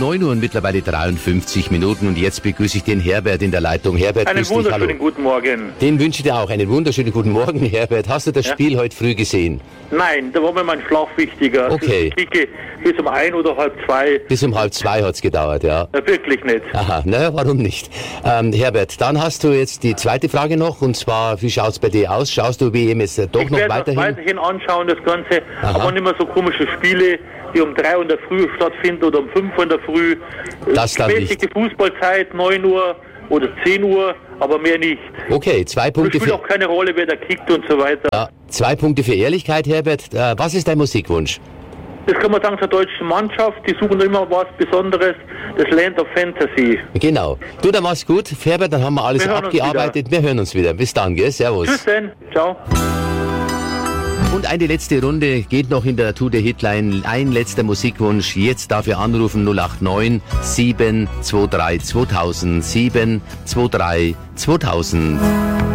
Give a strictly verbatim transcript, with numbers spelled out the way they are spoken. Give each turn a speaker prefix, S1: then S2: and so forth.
S1: neun Uhr und mittlerweile dreiundfünfzig Minuten und jetzt begrüße ich den Herbert in der Leitung. Herbert,
S2: einen
S1: grüß dich, hallo.
S2: wunderschönen guten Morgen.
S1: Den wünsche ich dir auch. Einen wunderschönen guten Morgen, Herbert. Hast du das
S2: Ja?
S1: Spiel heute früh gesehen?
S2: Nein, da war mir mein Schlaf wichtiger.
S1: Okay.
S2: Ich kicke bis um ein oder halb zwei.
S1: Bis um halb zwei hat's gedauert, ja.
S2: Ja, wirklich nicht.
S1: Aha, naja, warum nicht? Ähm, Herbert, dann hast du jetzt die zweite Frage noch, und zwar, wie schaut's bei dir aus? Schaust du W M jetzt doch
S2: Ich
S1: noch
S2: werde das
S1: weiterhin?
S2: weiterhin anschauen, das Ganze.
S1: Aha.
S2: Aber nicht mehr so komische Spiele, die um drei Uhr in der Früh stattfinden oder um fünf Uhr in der Früh.
S1: Das dann
S2: Mäßige Fußballzeit, neun Uhr oder zehn Uhr, aber mehr nicht.
S1: Okay, zwei
S2: Es
S1: Punkte
S2: spielt
S1: für,
S2: auch keine Rolle, wer da kickt und so weiter.
S1: ja, zwei Punkte für Ehrlichkeit, Herbert. Äh, was ist dein Musikwunsch?
S2: Das kann man sagen zur deutschen Mannschaft, die suchen immer was Besonderes, das Land of Fantasy.
S1: Genau. Du, dann mach's gut. Herbert, dann haben wir alles
S2: Wir hören uns
S1: abgearbeitet. Wir hören uns wieder. Bis dann, gell? Servus.
S2: Tschüss denn, ciao.
S1: Und eine letzte Runde geht noch in der To The Hitline. Ein letzter Musikwunsch. Jetzt dafür anrufen null acht neun sieben zwei drei zweitausend sieben zwei drei zweitausend.